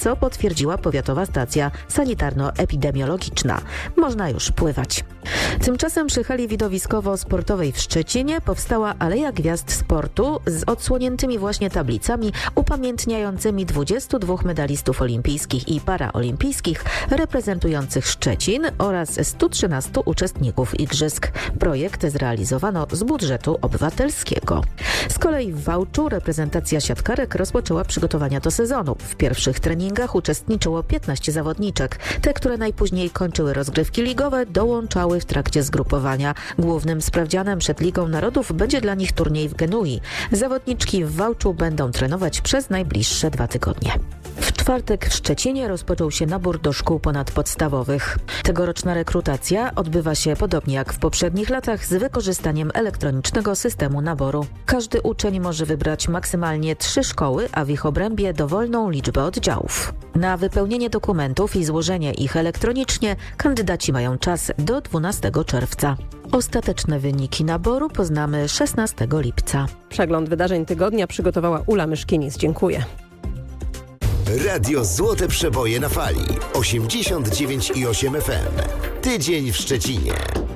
co potwierdziła powiatowa stacja sanitarno-epidemiologiczna. Można już pływać. Tymczasem przy hali widowiskowo-sportowej w Szczecinie powstała Aleja Gwiazd Sportu z odsłoniętymi właśnie tablicami upamiętniającymi 22 medalistów olimpijskich i paraolimpijskich reprezentujących Szczecin oraz 113 uczestników igrzysk. Projekt zrealizowano z budżetu obywatelskiego. Z kolei w Wałczu reprezentacja siatkarek rozpoczęła przygotowania do sezonu. W pierwszych treningach uczestniczyło 15 zawodniczek. Te, które najpóźniej kończyły rozgrywki ligowe, dołączały w trakcie zgrupowania. Głównym sprawdzianem przed Ligą Narodów będzie dla nich turniej w Genui. Zawodniczki w Wałczu będą trenować przez najbliższe 2 tygodnie. W czwartek w Szczecinie rozpoczął się nabór do szkół ponadpodstawowych. Tegoroczna rekrutacja odbywa się podobnie jak w poprzednich latach z wykorzystaniem elektronicznego systemu naboru. Każdy uczeń może wybrać maksymalnie 3 szkoły, a w ich obrębie dowolną liczbę oddziałów. Na wypełnienie dokumentów i złożenie ich elektronicznie kandydaci mają czas do 12 czerwca. Ostateczne wyniki naboru poznamy 16 lipca. Przegląd wydarzeń tygodnia przygotowała Ula Myszkinis. Dziękuję. Radio Złote Przeboje na fali 89,8 FM. Tydzień w Szczecinie.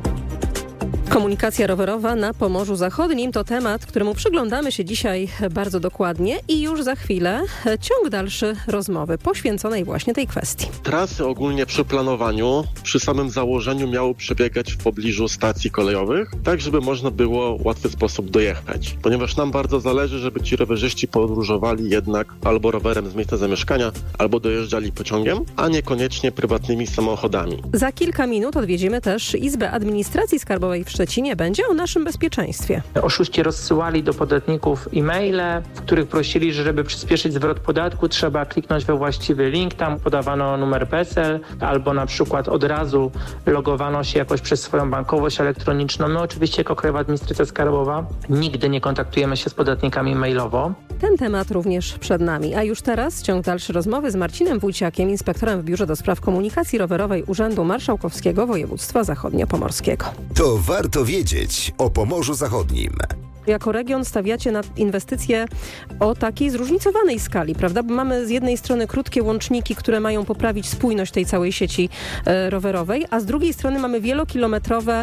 Komunikacja rowerowa na Pomorzu Zachodnim to temat, któremu przyglądamy się dzisiaj bardzo dokładnie i już za chwilę ciąg dalszy rozmowy poświęconej właśnie tej kwestii. Trasy ogólnie przy planowaniu, przy samym założeniu miały przebiegać w pobliżu stacji kolejowych, tak żeby można było w łatwy sposób dojechać. Ponieważ nam bardzo zależy, żeby ci rowerzyści podróżowali jednak albo rowerem z miejsca zamieszkania, albo dojeżdżali pociągiem, a niekoniecznie prywatnymi samochodami. Za kilka minut odwiedzimy też Izbę Administracji Skarbowej w Szczecinie. Będzie o naszym bezpieczeństwie. Oszuści rozsyłali do podatników e-maile, w których prosili, że żeby przyspieszyć zwrot podatku, trzeba kliknąć we właściwy link. Tam podawano numer PESEL albo na przykład od razu logowano się jakoś przez swoją bankowość elektroniczną. My oczywiście jako Krajowa Administracja Skarbowa nigdy nie kontaktujemy się z podatnikami mailowo. Ten temat również przed nami. A już teraz ciąg dalszy rozmowy z Marcinem Wójciakiem, inspektorem w Biurze do Spraw Komunikacji Rowerowej Urzędu Marszałkowskiego Województwa Zachodniopomorskiego. To warto wiedzieć o Pomorzu Zachodnim. Jako region stawiacie na inwestycje o takiej zróżnicowanej skali, prawda? Bo mamy z jednej strony krótkie łączniki, które mają poprawić spójność tej całej sieci rowerowej, a z drugiej strony mamy wielokilometrowe,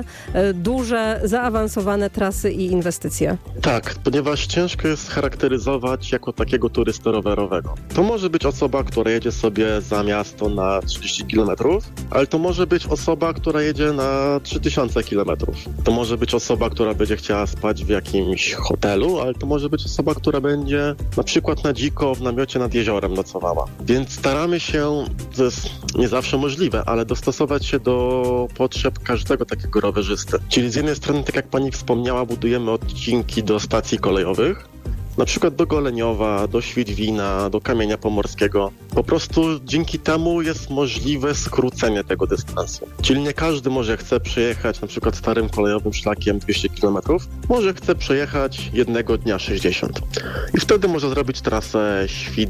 duże, zaawansowane trasy i inwestycje. Tak, ponieważ ciężko jest charakteryzować jako takiego turystę rowerowego. To może być osoba, która jedzie sobie za miasto na 30 km, ale to może być osoba, która jedzie na 3000 km. To może być osoba, która będzie chciała spać w jakimś hotelu, ale to może być osoba, która będzie na przykład na dziko w namiocie nad jeziorem nocowała. Więc staramy się, to jest nie zawsze możliwe, ale dostosować się do potrzeb każdego takiego rowerzysty. Czyli z jednej strony, tak jak pani wspomniała, budujemy odcinki do stacji kolejowych, na przykład do Goleniowa, do Świdwina, do Kamienia Pomorskiego. Po prostu dzięki temu jest możliwe skrócenie tego dystansu. Czyli nie każdy może chce przejechać na przykład starym kolejowym szlakiem 200 km, może chce przejechać jednego dnia 60. I wtedy może zrobić trasę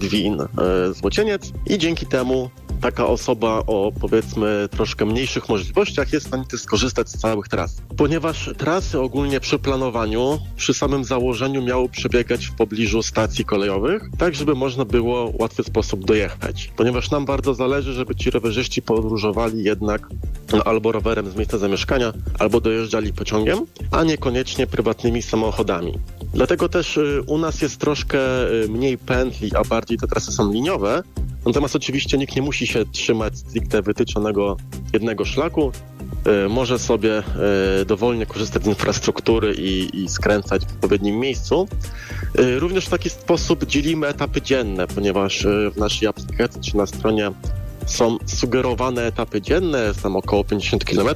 Świdwin-Złocieniec i dzięki temu taka osoba o powiedzmy troszkę mniejszych możliwościach jest w stanie skorzystać z całych tras. Ponieważ trasy ogólnie przy planowaniu, przy samym założeniu miały przebiegać w pobliżu stacji kolejowych, tak żeby można było w łatwy sposób dojechać. Ponieważ nam bardzo zależy, żeby ci rowerzyści podróżowali jednak albo rowerem z miejsca zamieszkania, albo dojeżdżali pociągiem, a niekoniecznie prywatnymi samochodami. Dlatego też u nas jest troszkę mniej pętli, a bardziej te trasy są liniowe. Natomiast oczywiście nikt nie musi się trzymać stricte wytyczonego jednego szlaku. Może sobie dowolnie korzystać z infrastruktury i skręcać w odpowiednim miejscu. Również w taki sposób dzielimy etapy dzienne, ponieważ w naszej aplikacji czy na stronie są sugerowane etapy dzienne, jest tam około 50 km.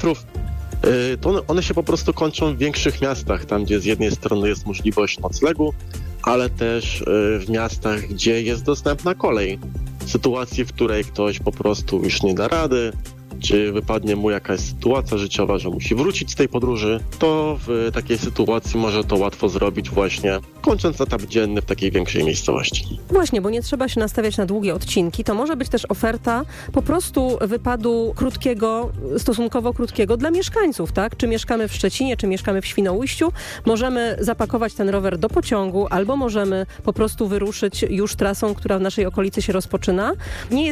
To one się po prostu kończą w większych miastach, tam gdzie z jednej strony jest możliwość noclegu, ale też w miastach, gdzie jest dostępna kolej. W sytuacji, w której ktoś po prostu już nie da rady, czy wypadnie mu jakaś sytuacja życiowa, że musi wrócić z tej podróży, to w takiej sytuacji może to łatwo zrobić właśnie kończąc etap dzienny w takiej większej miejscowości. Właśnie, bo nie trzeba się nastawiać na długie odcinki. To może być też oferta po prostu wypadu krótkiego, stosunkowo krótkiego dla mieszkańców, tak? Czy mieszkamy w Szczecinie, czy mieszkamy w Świnoujściu, możemy zapakować ten rower do pociągu, albo możemy po prostu wyruszyć już trasą, która w naszej okolicy się rozpoczyna. Nie